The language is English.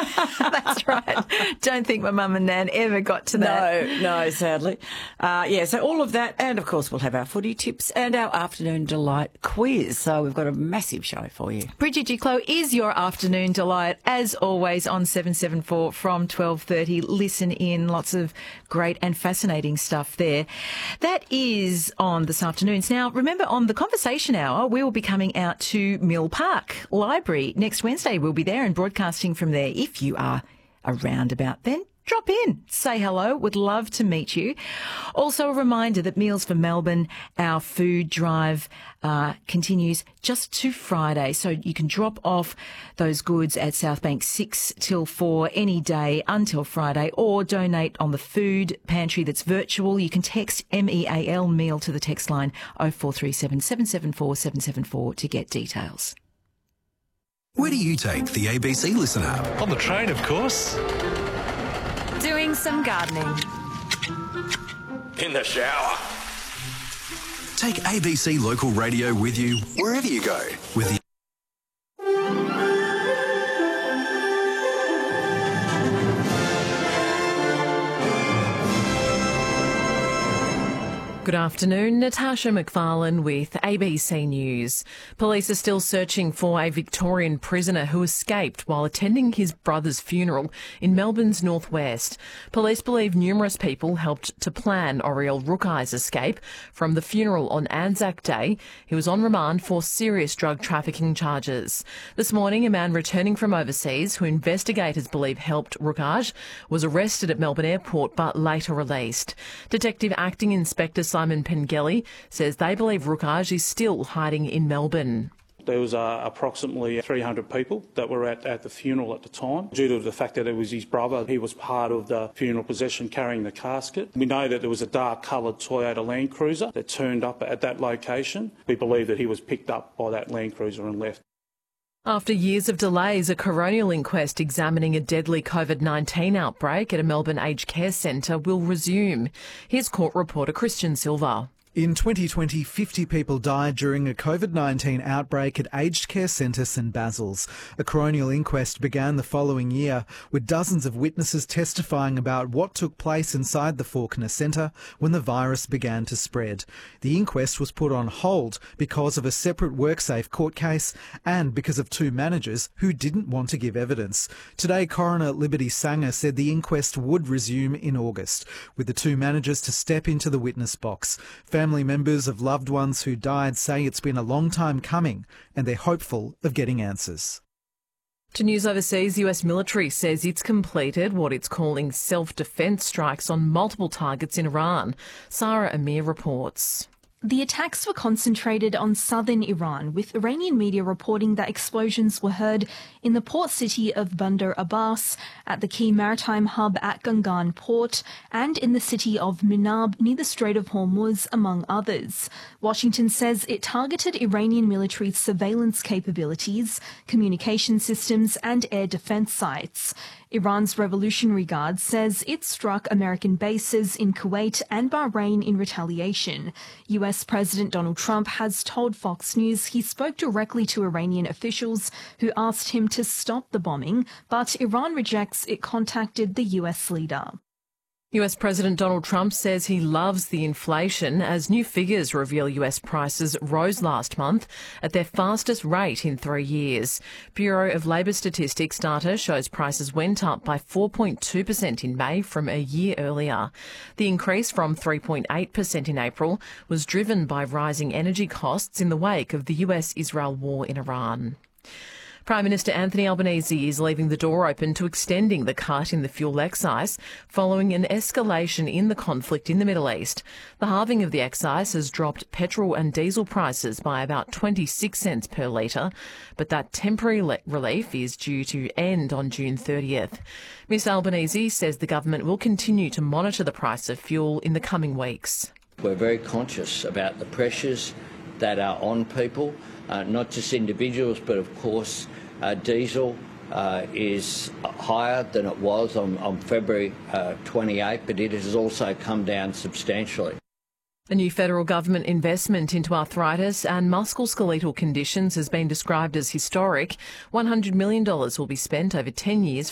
That's right. Don't think my mum and Nan ever got to that. No, sadly. So all of that, and of course we'll have our footy tips and our Afternoon Delight quiz. So we've got a massive show for you. Bridget Duclos is your Afternoon Delight, as always, on 774 from 12:30. Listen in, lots of great and fascinating stuff there. That is on this afternoon's. Now, remember, on the Conversation Hour, we will be coming out to Mill Park Library next Wednesday. We'll be there and broadcasting from there. If you are around about then, drop in, say hello. Would love to meet you. Also, a reminder that Meals for Melbourne, our food drive, continues just to Friday. So you can drop off those goods at Southbank 6 till 4 any day until Friday, or donate on the food pantry that's virtual. You can text MEAL meal to the text line 0437 774 774 to get details. Where do you take the ABC Listen app? On the train, of course. Doing some gardening. In the shower. Take ABC Local Radio with you wherever you go with the Good afternoon, Natasha McFarlane with ABC News. Police are still searching for a Victorian prisoner who escaped while attending his brother's funeral in Melbourne's northwest. Police believe numerous people helped to plan Oriel Rookai's escape from the funeral on Anzac Day. He was on remand for serious drug trafficking charges. This morning, a man returning from overseas who investigators believe helped Rookai was arrested at Melbourne Airport but later released. Detective Acting Inspector Simon Pengelly says they believe Rookai is still hiding in Melbourne. There was approximately 300 people that were at the funeral at the time. Due to the fact that it was his brother, he was part of the funeral procession carrying the casket. We know that there was a dark-coloured Toyota Land Cruiser that turned up at that location. We believe that he was picked up by that Land Cruiser and left. After years of delays, a coronial inquest examining a deadly COVID-19 outbreak at a Melbourne aged care centre will resume. Here's court reporter Christian Silva. In 2020, 50 people died during a COVID-19 outbreak at aged care centre St Basil's. A coronial inquest began the following year, with dozens of witnesses testifying about what took place inside the Fawkner Centre when the virus began to spread. The inquest was put on hold because of a separate WorkSafe court case and because of two managers who didn't want to give evidence. Today, Coroner Liberty Sanger said the inquest would resume in August, with the two managers to step into the witness box. Family members of loved ones who died say it's been a long time coming and they're hopeful of getting answers. To news overseas, the US military says it's completed what it's calling self-defence strikes on multiple targets in Iran. Sarah Amir reports. The attacks were concentrated on southern Iran, with Iranian media reporting that explosions were heard in the port city of Bandar Abbas, at the key maritime hub at Gangan port, and in the city of Minab near the Strait of Hormuz, among others. Washington says it targeted Iranian military surveillance capabilities, communication systems, and air defense sites. Iran's Revolutionary Guard says it struck American bases in Kuwait and Bahrain in retaliation. US President Donald Trump has told Fox News he spoke directly to Iranian officials who asked him to stop the bombing, but Iran rejects it contacted the US leader. US President Donald Trump says he loves the inflation as new figures reveal US prices rose last month at their fastest rate in 3 years. Bureau of Labour Statistics data shows prices went up by 4.2% in May from a year earlier. The increase from 3.8% in April was driven by rising energy costs in the wake of the US-Israel war in Iran. Prime Minister Anthony Albanese is leaving the door open to extending the cut in the fuel excise following an escalation in the conflict in the Middle East. The halving of the excise has dropped petrol and diesel prices by about 26 cents per litre, but that temporary relief is due to end on June 30th. Ms Albanese says the government will continue to monitor the price of fuel in the coming weeks. We're very conscious about the pressures that are on people, not just individuals, but of course diesel is higher than it was on February 28, but it has also come down substantially. A new federal government investment into arthritis and musculoskeletal conditions has been described as historic. $100 million will be spent over 10 years